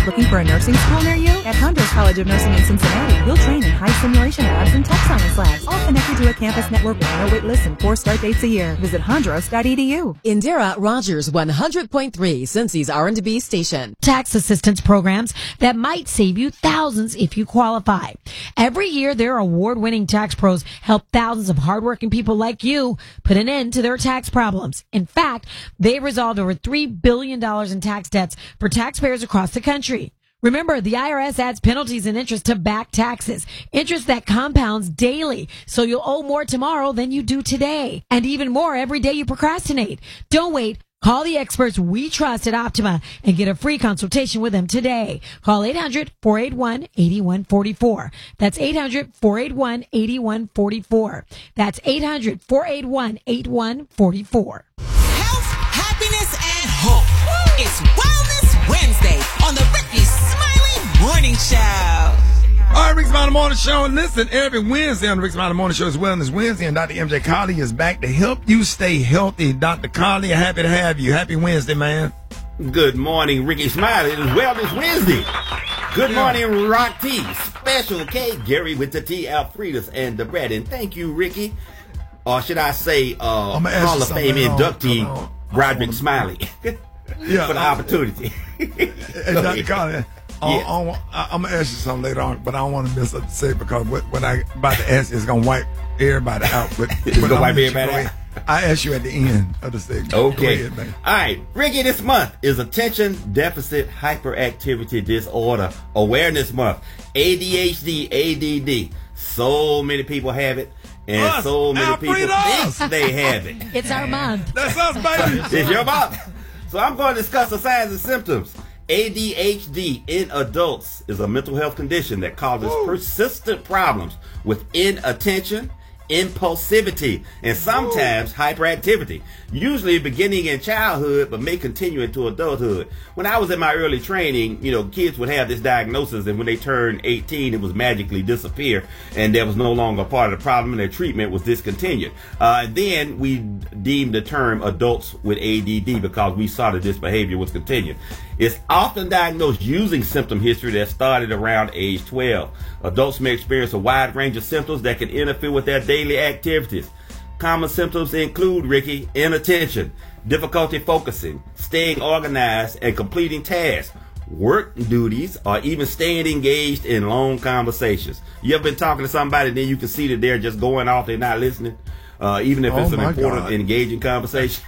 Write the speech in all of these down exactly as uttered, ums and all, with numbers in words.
Looking for a nursing school near you? At Hondros College of Nursing in Cincinnati, you'll train in high simulation labs and tech science labs, all connected to a campus network with no wait lists and four start dates a year. Visit hondros dot e d u. Indira Rogers, one hundred point three, Cincy's R and B station. Tax assistance programs that might save you thousands if you qualify. Every year, their award-winning tax pros help thousands of hardworking people like you put an end to their tax problems. In fact, they've resolved over three billion dollars in tax debts for taxpayers across the country. Remember, the I R S adds penalties and interest to back taxes, interest that compounds daily, so you'll owe more tomorrow than you do today, and even more every day you procrastinate. Don't wait. Call the experts we trust at Optima and get a free consultation with them today. Call eight hundred, four eight one, eight one four four. That's eight hundred, four eight one, eight one four four. That's eight hundred, four eight one, eight one four four. Health, happiness, and hope. It's Wellness Wednesday on the Ricky Smiley Morning Show. All right, Rick's Smiley Morning Show. And listen, every Wednesday on the Rick's Smiley Morning Show is Wellness Wednesday, and Doctor M J Colley is back to help you stay healthy. Doctor Colley, happy to have you. Happy Wednesday, man. Good morning, Ricky Smiley. It is Wellness Wednesday. Good Yeah. morning, Rock T. Special K, Gary with the T, Alfredus, and the bread. And thank you, Ricky. Or should I say, uh, I'ma ask Hall you of Fame something. inductee, Hold on. Broderick Smiley, Yeah, for the I- opportunity. Hey, Doctor Colley, I, Yeah. I, I, I'm going to ask you something later on, but I don't want to miss up to say it because what, what I about to ask you is going to wipe everybody out. But, It's but gonna I'm wipe let you everybody go out? ahead. I ask you at the end of the segment. Go Okay. ahead, man. All right. Ricky, this month is Attention Deficit Hyperactivity Disorder Awareness Month. A D H D, A D D. So many people have it, and Us, so many Alfred, people us. think they have it. It's our month. That's us, baby. It's your month. So I'm going to discuss the signs and symptoms. A D H D in adults is a mental health condition that causes Woo. persistent problems with inattention, impulsivity, and sometimes hyperactivity, usually beginning in childhood but may continue into adulthood. When I was in my early training, you know, kids would have this diagnosis, and when they turned eighteen, it was magically disappear, and there was no longer part of the problem, and their treatment was discontinued. Uh, and then we deemed the term adults with A D D because we saw that this behavior was continued. It's often diagnosed using symptom history that started around age twelve. Adults may experience a wide range of symptoms that can interfere with their daily activities. Common symptoms include, Ricky, inattention, difficulty focusing, staying organized, and completing tasks, work duties, or even staying engaged in long conversations. You ever been talking to somebody and then you can see that they're just going off, they're not listening? Uh, even if Oh, it's an my important, God. engaging conversation.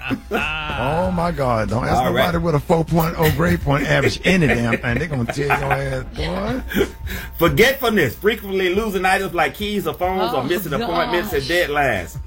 Oh, my God. Don't ask All nobody right. with a four point oh grade point average any damn thing. They're going to tell your ass, boy. Forgetfulness, frequently losing items like keys or phones, or Oh, missing gosh. appointments and deadlines.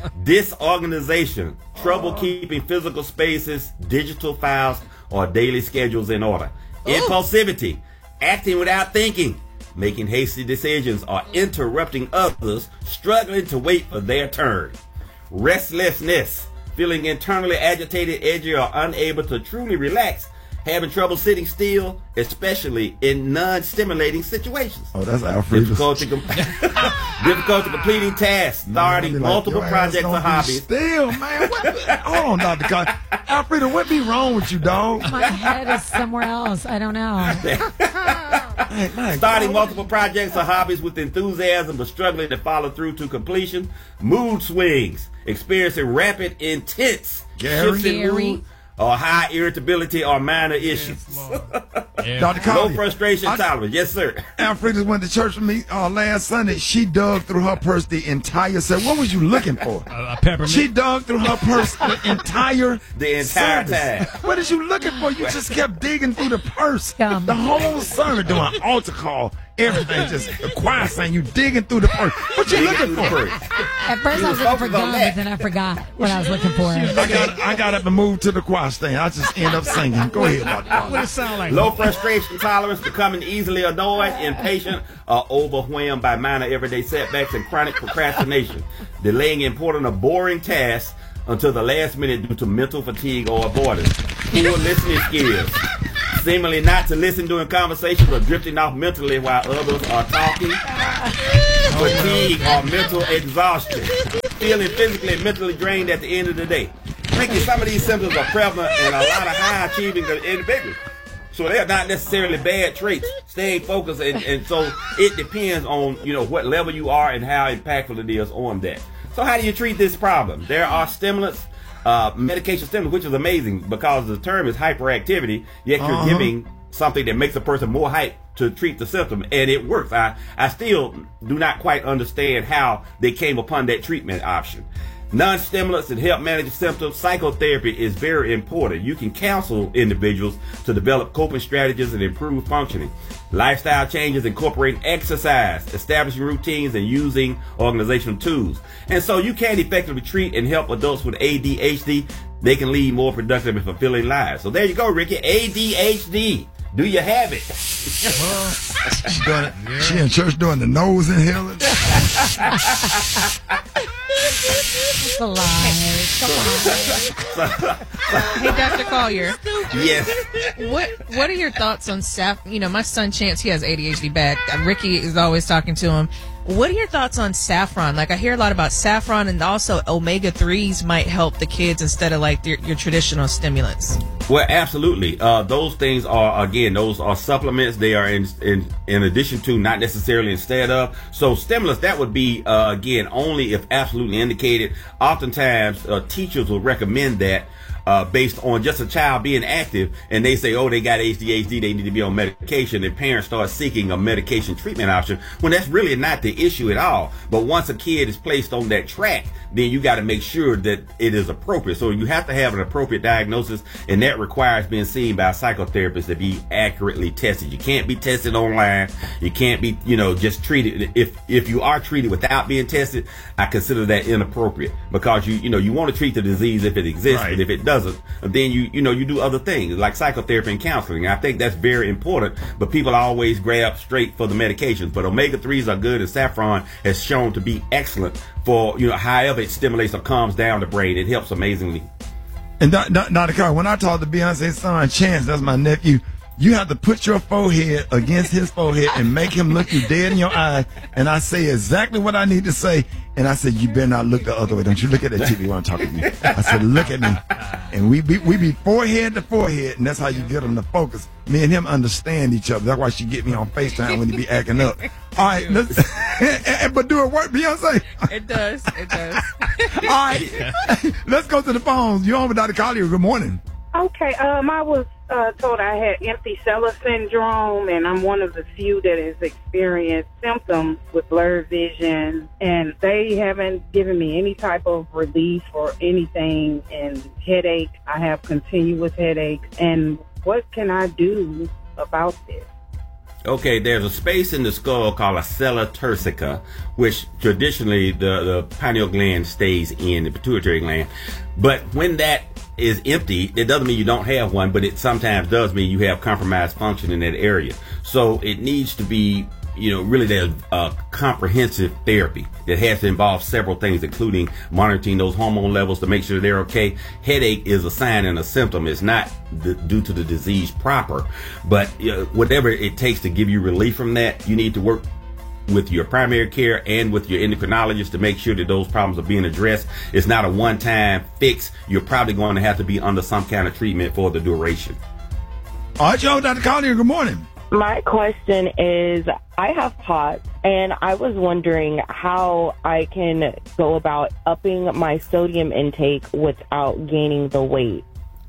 Disorganization, trouble keeping physical spaces, digital files, or daily schedules in order. Impulsivity, acting without thinking, making hasty decisions, or interrupting others, struggling to wait for their turn. Restlessness, feeling internally agitated, edgy, or unable to truly relax, having trouble sitting still, especially in non-stimulating situations. Oh, that's Alfred. Difficulty, com- difficulty completing tasks, starting Man, like, multiple your ass projects don't or be hobbies. Still, man. What the, hold on, Doctor Colley. Alfredo, what be wrong with you, dog? My head is somewhere else. I don't know. Hey, man, Starting God. multiple projects or hobbies with enthusiasm but struggling to follow through to completion. Mood swings, experiencing rapid, intense Gary? shifts in Gary? mood, or high irritability or minor issues. Doctor Low Colley. frustration I- tolerance. Yes, sir. Alfreda went to church with me uh, last Sunday. She dug through her purse the entire set. What was you looking for? A peppermint. She dug through her purse the entire The entire service. time. What is you looking for? You just kept digging through the purse. Dumb. The whole sermon doing an altar call. Everything just the choir saying you digging through the purse. What you looking for? At first, I was looking for focused on gum, that. but then I forgot what I was looking for. I got I got up and moved to the choir stand. I just end up singing. Go ahead, Doctor What Colley. it sound like? Low frustration tolerance, becoming easily annoyed, impatient, or overwhelmed by minor everyday setbacks, and chronic procrastination, delaying important or boring tasks until the last minute due to mental fatigue or avoidance. Poor listening skills, seemingly not to listen during conversations or drifting off mentally while others are talking. Fatigue or mental exhaustion, feeling physically and mentally drained at the end of the day. Ricky, some of these symptoms are prevalent in a lot of high-achieving individuals. So they're not necessarily bad traits. Staying focused, and, and so it depends on, you know, what level you are and how impactful it is on that. So how do you treat this problem? There are stimulants, uh, medication stimulants, which is amazing because the term is hyperactivity, yet you're Uh-huh. giving something that makes a person more hyped to treat the symptom, and it works. I, I still do not quite understand how they came upon that treatment option. Non-stimulants that help manage symptoms. Psychotherapy is very important. You can counsel individuals to develop coping strategies and improve functioning. Lifestyle changes incorporating exercise, establishing routines, and using organizational tools. And so you can effectively treat and help adults with A D H D. They can lead more productive and fulfilling lives. So there you go, Ricky. A D H D. Do you have it? She, doing it. Yeah. She in church doing the nose inhaling. It's a lie. It's a lie. Hey, Doctor Collier. Yes. What What are your thoughts on Saf? You know, my son Chance, he has A D H D back. Ricky is always talking to him. What are your thoughts on saffron? Like, I hear a lot about saffron, and also omega threes might help the kids instead of like your, your traditional stimulants. Well, absolutely. Uh, those things are, again, those are supplements. They are in, in, in addition to, not necessarily instead of. So stimulants, that would be, uh, again, only if absolutely indicated. Oftentimes, uh, teachers will recommend that. Uh, based on just a child being active, and they say, oh, they got A D H D, they need to be on medication, and parents start seeking a medication treatment option, when that's really not the issue at all. But once a kid is placed on that track, then you got to make sure that it is appropriate. So you have to have an appropriate diagnosis, and that requires being seen by a psychotherapist to be accurately tested. You can't be tested online. You can't be, you know, just treated. If if you are treated without being tested, I consider that inappropriate, because you you know you want to treat the disease if it exists, Right. but if it doesn't, then you you know you do other things like psychotherapy and counseling. I think that's very important, but people always grab straight for the medications. But omega threes are good, and saffron has shown to be excellent for, you know, however it stimulates or calms down the brain. It helps amazingly. And Doctor Carr, when I talk to Beyonce's son Chance, that's my nephew, you have to put your forehead against his forehead and make him look you dead in your eyes. And I say exactly what I need to say. And I said, you better not look the other way. Don't you look at that T V while I'm talking to you. I said, look at me. And we be, we be forehead to forehead, and that's how you get them to focus. Me and him understand each other. That's why she get me on FaceTime when he be acting up. All right, let's, but do it work, Beyonce? It does. It does. All right, let's go to the phones. You're on with Doctor Collier. Good morning. Okay, um, I was uh, told I had empty cellular syndrome, and I'm one of the few that has experienced symptoms with blurred vision, and they haven't given me any type of relief or anything, and headache. I have continuous headaches, and what can I do about this? Okay, there's a space in the skull called a sella turcica, which traditionally the, the pineal gland stays in, the pituitary gland. But when that is empty, it doesn't mean you don't have one, but it sometimes does mean you have compromised function in that area. So it needs to be, you know, really there's a comprehensive therapy that has to involve several things, including monitoring those hormone levels to make sure they're okay. Headache is a sign and a symptom. It's not the, due to the disease proper, but you know, whatever it takes to give you relief from that, you need to work with your primary care and with your endocrinologist to make sure that those problems are being addressed. It's not a one-time fix. You're probably going to have to be under some kind of treatment for the duration. All right, y'all, Doctor Collier, good morning. My question is, I have POTS, and I was wondering how I can go about upping my sodium intake without gaining the weight.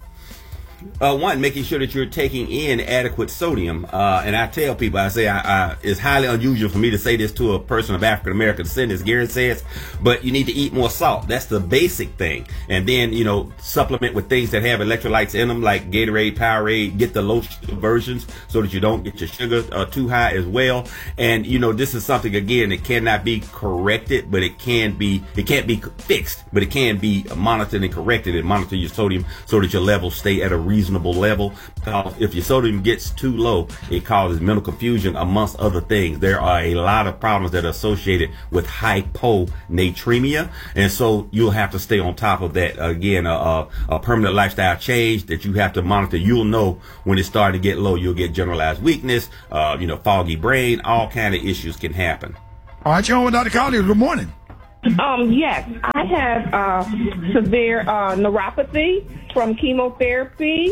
Uh, one, making sure that you're taking in adequate sodium. Uh, and I tell people, I say, I, I, it's highly unusual for me to say this to a person of African American descent, as Gary says, but you need to eat more salt. That's the basic thing. And then, you know, supplement with things that have electrolytes in them, like Gatorade, Powerade. Get the low sugar versions so that you don't get your sugar uh, too high as well. And, you know, this is something, again, that cannot be corrected, but it can be, it can't be fixed, but it can be monitored and corrected, and monitor your sodium so that your levels stay at a reasonable level. Because if your sodium gets too low, it causes mental confusion, amongst other things. There are a lot of problems that are associated with hyponatremia, and so you'll have to stay on top of that. Again, a, a, a permanent lifestyle change that you have to monitor. You'll know when it's starting to get low. You'll get generalized weakness, uh, you know, foggy brain. All kind of issues can happen. All right, you're on with Doctor Collier. Good morning. Um, yes, I have uh, severe uh, neuropathy from chemotherapy.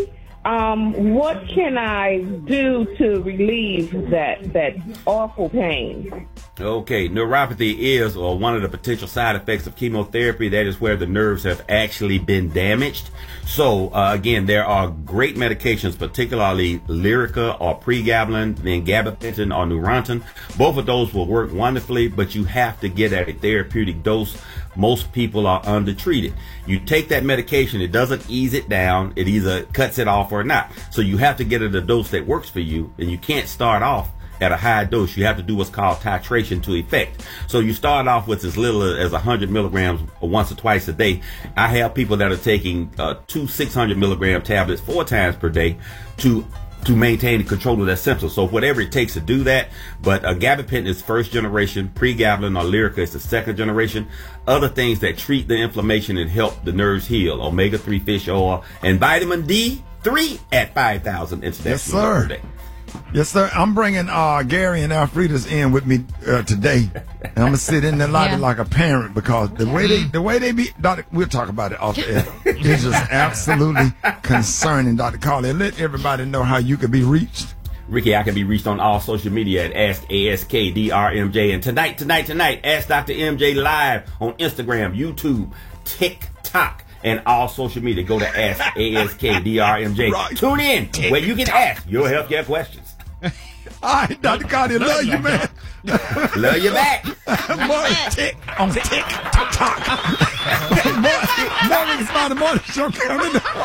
Um, what can I do to relieve that that awful pain? Okay, neuropathy is or one of the potential side effects of chemotherapy. That is where the nerves have actually been damaged. So, uh, again, there are great medications, particularly Lyrica or pregabalin, then gabapentin or Neurontin. Both of those will work wonderfully, but you have to get at a therapeutic dose. Most people are undertreated. You take that medication, it doesn't ease it down. It either cuts it off or not. So you have to get at a dose that works for you, and you can't start off at a high dose. You have to do what's called titration to effect. So you start off with as little as one hundred milligrams once or twice a day. I have people that are taking uh, two six hundred milligram tablets four times per day to to maintain the control of their symptoms. So whatever it takes to do that. But uh, gabapentin is first generation, pregabalin or Lyrica is the second generation. Other things that treat the inflammation and help the nerves heal: omega three fish oil and vitamin D three at five thousand incidents yes, sir. per day. Yes, sir. I'm bringing uh, Gary and Alfreda's in with me uh, today. And I'm gonna sit in the lobby Yeah. like a parent because the way they the way they be. Doctor, we'll talk about it off the air. It's just absolutely concerning, Doctor Carly. Let everybody know how you can be reached. Ricky, I can be reached on all social media at Ask A S K D R M J. And tonight, tonight, tonight, Ask Doctor M J live on Instagram, YouTube, TikTok, and all social media. Go to Ask A S K D R M J. Right. Tune in where you can ask your healthcare questions. All right, Doctor Carly, love you, man. Love you back. Boy, tick on tick tock. Boy, Morning Smiley Morning Show coming.